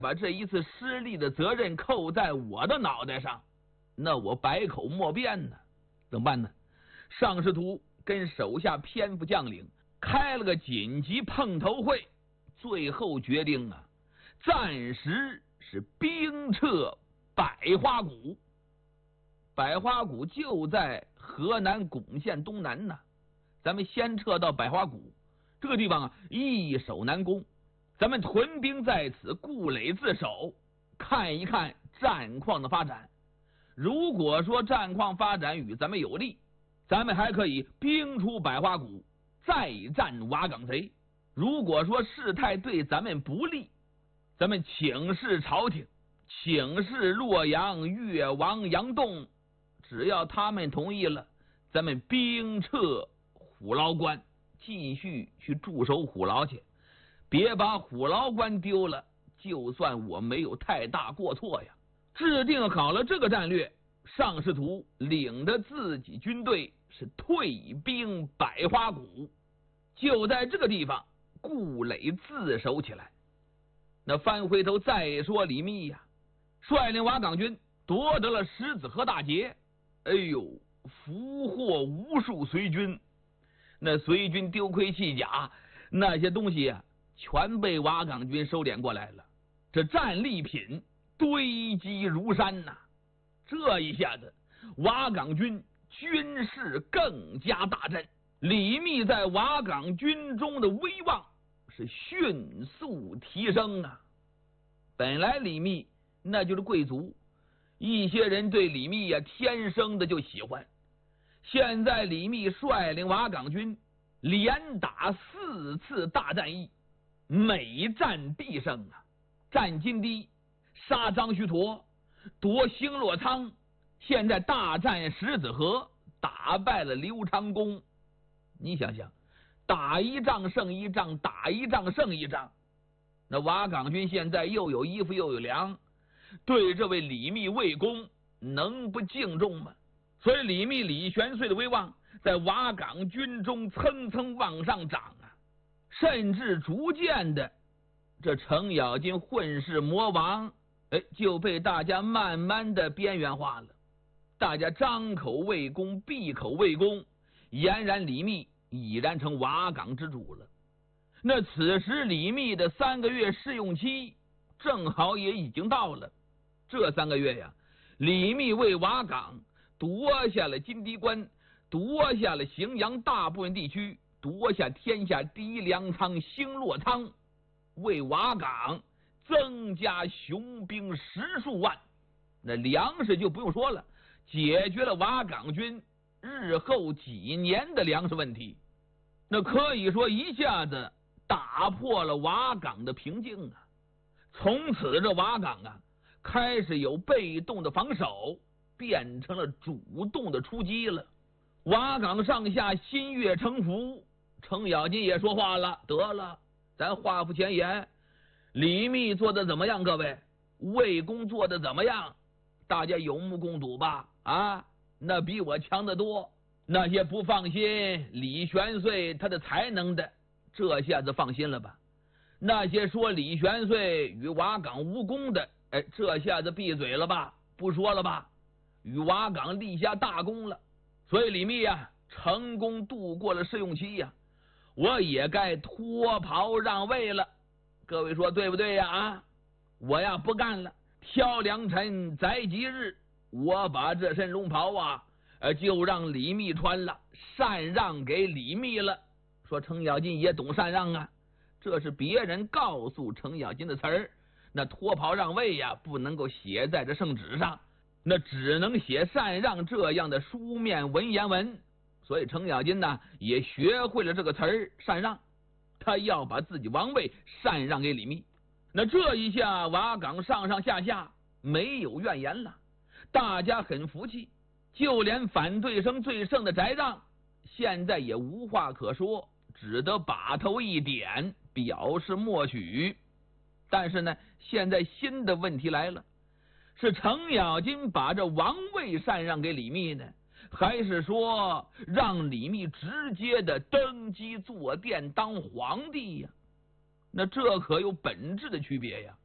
把这一次失利的责任扣在我的脑袋上，那我百口莫辩呢。怎么办呢？上士图跟手下偏副将领开了个紧急碰头会，最后决定啊，暂时是兵撤百花谷。百花谷就在河南巩县东南呢，咱们先撤到百花谷这个地方啊，易守难攻。咱们屯兵在此，固垒自守，看一看战况的发展。如果说战况发展与咱们有利，咱们还可以兵出百花谷，再战瓦岗贼。如果说事态对咱们不利，咱们请示朝廷，请示洛阳越王杨栋，只要他们同意了，咱们兵撤虎牢关，继续去驻守虎牢去。别把虎牢关丢了，就算我没有太大过错呀。制定好了这个战略，上士图领着自己军队是退兵百花谷，就在这个地方固垒自守起来。那翻回头再说李密呀，率领瓦岗军夺得了狮子河大捷，哎呦，俘获无数随军。那随军丢盔弃甲那些东西啊，全被瓦岗军收敛过来了，这战利品堆积如山呐。这一下子瓦岗军军势更加大振，李密在瓦岗军中的威望是迅速提升啊。本来李密那就是贵族，一些人对李密呀天生的就喜欢。现在李密率领瓦岗军连打4次大战役，每战必胜啊！战金堤，杀张须陀，夺兴洛仓，现在大战狮子河，打败了刘长恭。你想想，打一仗胜一仗，打一仗胜一仗。那瓦岗军现在又有衣服又有粮，对这位李密魏公能不敬重吗？所以李密李玄岁的威望在瓦岗军中蹭蹭往上涨啊，甚至逐渐的这程咬金混世魔王就被大家慢慢的边缘化了。大家张口魏公，闭口魏公，俨然李密已然成瓦岗之主了。那此时李密的3个月试用期正好也已经到了。这3个月呀，李密为瓦岗夺下了金堤关，夺下了荥阳大部分地区，夺下天下第一粮仓兴洛仓，为瓦岗增加雄兵10数万。那粮食就不用说了，解决了瓦岗军日后几年的粮食问题。那可以说一下子打破了瓦岗的平静啊！从此这瓦岗啊，开始由被动的防守变成了主动的出击了。瓦岗上下心悦诚服，程咬金也说话了，得了，咱话不前言，李密做的怎么样？各位，魏公做的怎么样？大家有目共睹吧？啊，那比我强得多。那些不放心李玄岁他的才能的，这下子放心了吧？那些说李玄岁与瓦岗无功的，这下子闭嘴了吧？不说了吧？与瓦岗立下大功了。所以李密呀，成功度过了试用期呀，我也该脱袍让位了。各位说对不对呀？啊，我呀不干了，挑良辰择吉日，我把这身龙袍啊就让李密穿了，禅让给李密了。说程咬金也懂禅让啊，这是别人告诉程咬金的词儿。那脱袍让位呀，不能够写在这圣旨上，那只能写禅让这样的书面文言文。所以程咬金呢也学会了这个词儿，禅让，他要把自己王位禅让给李密。那这一下瓦岗上上下下没有怨言了，大家很服气，就连反对声最盛的翟让现在也无话可说，只得把头一点，表示默许。但是呢，现在新的问题来了，是程咬金把这王位禅让给李密呢，还是说让李密直接的登基坐殿当皇帝呀？那这可有本质的区别呀。